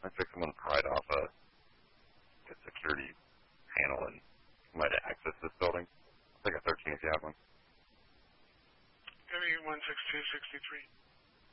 Looks like someone pried off a security panel and might have accessed this building. It's like a 13 if you have one. Give me 16263.